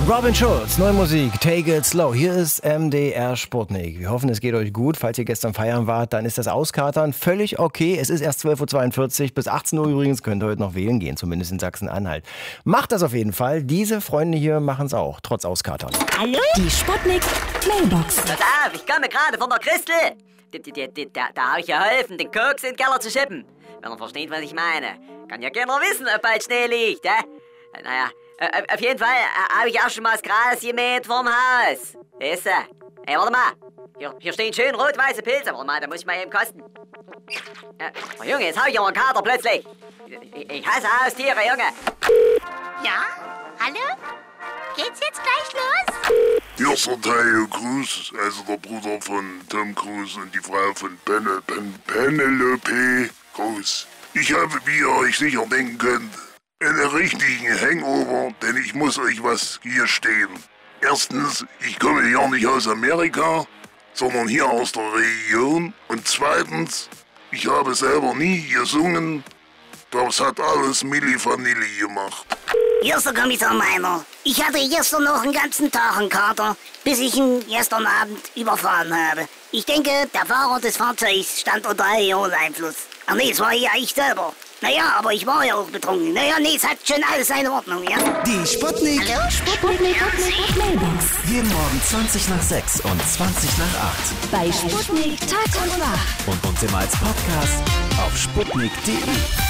Robin Schulz, neue Musik, Take It Slow. Hier ist MDR Sputnik. Wir hoffen, es geht euch gut. Falls ihr gestern feiern wart, dann ist das Auskatern völlig okay. Es ist erst 12.42 Uhr. Bis 18 Uhr übrigens könnt ihr heute noch wählen gehen, zumindest in Sachsen-Anhalt. Macht das auf jeden Fall. Diese Freunde hier machen es auch, trotz Auskatern. Hallo? Die Sputnik Mailbox. Pass auf, ich komme gerade von der Christel. Da habe ich geholfen, den Koks in den Keller zu schippen. Wenn ihr versteht, was ich meine. Kann ja keiner wissen, ob bald Schnee liegt, Naja, auf jeden Fall habe ich auch schon mal das Gras gemäht vorm Haus. Weißt du? Ey, warte mal. Hier stehen schön rot-weiße Pilze. Warte mal, da muss ich mal eben kosten. Oh, Junge, jetzt habe ich aber einen Kater plötzlich. Ich hasse Haustiere, Junge. Ja? Hallo? Geht's jetzt gleich los? Hier ist der Tayo Cruz, also der Bruder von Tom Cruise und die Frau von Penelope Cruz. Ich habe, wie ihr euch sicher denken könnt, einen richtigen Hangover, denn ich muss euch was gestehen. Erstens, ich komme ja nicht aus Amerika, sondern hier aus der Region. Und zweitens, ich habe selber nie gesungen. Das hat alles Milli Vanilli gemacht. Hier ist der Kommissar Meiner. Ich hatte gestern noch einen ganzen Tag einen Kater, bis ich ihn gestern Abend überfahren habe. Ich denke, der Fahrer des Fahrzeugs stand unter Alkoholeinfluss. Ach nee, es war ja ich selber. Naja, aber ich war ja auch betrunken. Naja, nee, es hat schon alles seine Ordnung, ja? Die Sputnik. Hallo? Sputnik Mailbox. Jeden Morgen 20 nach 6 und 20 nach 8. Bei Sputnik Tag und Nacht. Und uns immer als Podcast auf sputnik.de.